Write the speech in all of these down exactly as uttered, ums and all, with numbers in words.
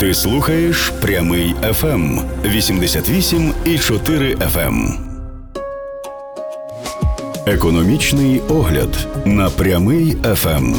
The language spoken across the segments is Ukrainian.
Ти слухаєш Прямий еф ем вісімдесят вісім і чотири еф ем. Економічний огляд на Прямий еф ем.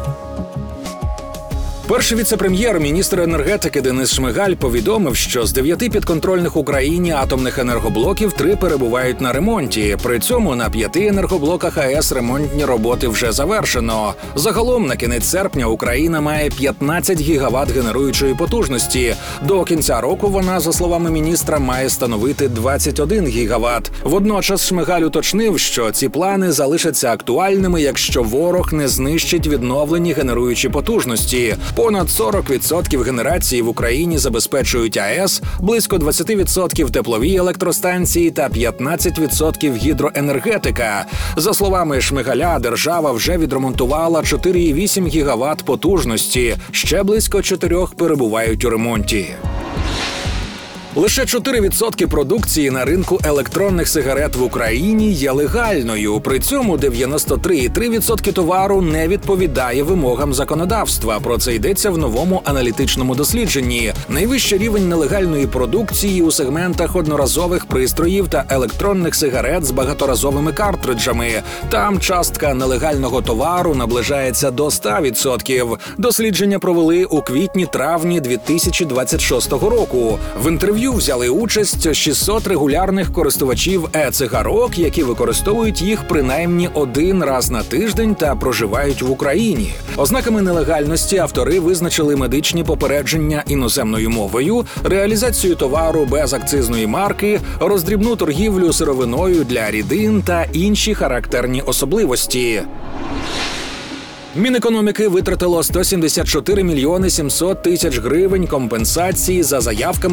Перший віце-прем'єр, міністр енергетики Денис Шмигаль повідомив, що з дев'яти підконтрольних Україні атомних енергоблоків три перебувають на ремонті. При цьому на п'яти енергоблоках АЕС ремонтні роботи вже завершено. Загалом на кінець серпня Україна має п'ятнадцять гігават генеруючої потужності. До кінця року вона, за словами міністра, має становити двадцять один гігават. Водночас Шмигаль уточнив, що ці плани залишаться актуальними, якщо ворог не знищить відновлені генеруючі потужності. Понад сорок відсотків генерації в Україні забезпечують АЕС, близько двадцять відсотків теплові електростанції та п'ятнадцять відсотків гідроенергетика. За словами Шмигаля, держава вже відремонтувала чотири цілих вісім десятих гігават потужності, ще близько чотирьох перебувають у ремонті. Лише чотири відсотки продукції на ринку електронних сигарет в Україні є легальною. При цьому дев'яносто три цілих три десятих відсотка товару не відповідає вимогам законодавства. Про це йдеться в новому аналітичному дослідженні. Найвищий рівень нелегальної продукції у сегментах одноразових пристроїв та електронних сигарет з багаторазовими картриджами. Там частка нелегального товару наближається до ста відсотків. Дослідження провели у квітні-травні дві тисячі двадцять шостого року. В інтерв'ю взяли участь шістсот регулярних користувачів е-цигарок, які використовують їх принаймні один раз на тиждень та проживають в Україні. Ознаками нелегальності автори визначили медичні попередження іноземною мовою, реалізацію товару без акцизної марки, роздрібну торгівлю сировиною для рідин та інші характерні особливості. Мінекономіки витратило сто сімдесят чотири мільйони сімсот тисяч гривень компенсації за заявками